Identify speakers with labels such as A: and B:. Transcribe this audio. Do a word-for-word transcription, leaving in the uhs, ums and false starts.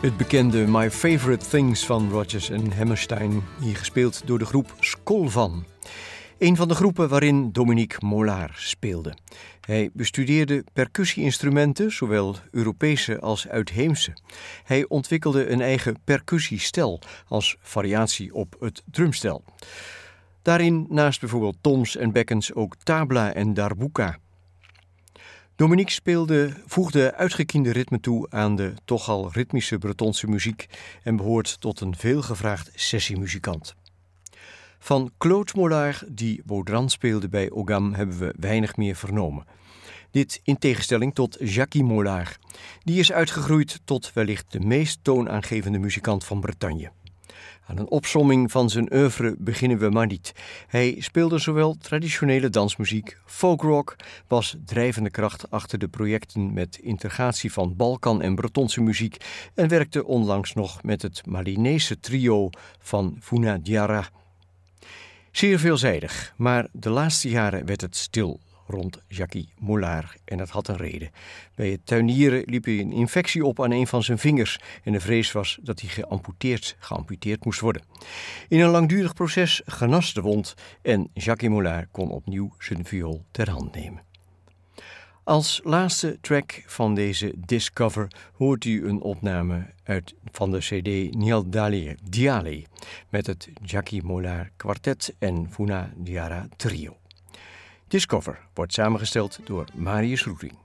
A: Het bekende My Favorite Things van Rodgers en Hammerstein, hier gespeeld door de groep Skolvan. Een van de groepen waarin Dominique Mollard speelde. Hij bestudeerde percussie-instrumenten, zowel Europese als uitheemse. Hij ontwikkelde een eigen percussiestel als variatie op het drumstel. Daarin naast bijvoorbeeld toms en bekkens ook tabla en darbuka. Dominique speelde, voegde uitgekiende ritme toe aan de toch al ritmische Bretonse muziek en behoort tot een veelgevraagd sessiemuzikant. Van Claude Mollard, die Baudran speelde bij Ogam, hebben we weinig meer vernomen. Dit in tegenstelling tot Jackie Mollard. Die is uitgegroeid tot wellicht de meest toonaangevende muzikant van Bretagne. Aan een opsomming van zijn oeuvre beginnen we maar niet. Hij speelde zowel traditionele dansmuziek, folkrock, was drijvende kracht achter de projecten met integratie van Balkan en Bretonse muziek en werkte onlangs nog met het Malinese trio van Funa Diarra. Zeer veelzijdig, maar de laatste jaren werd het stil rond Jackie Mollard en dat had een reden. Bij het tuinieren liep hij een infectie op aan een van zijn vingers en de vrees was dat hij geamputeerd, geamputeerd moest worden. In een langdurig proces genas de wond en Jackie Mollard kon opnieuw zijn viool ter hand nemen. Als laatste track van deze Discover hoort u een opname uit van de cd Niel Diale met het Jackie Mollard kwartet en Funa Diarra trio. Discover wordt samengesteld door Marius Roering.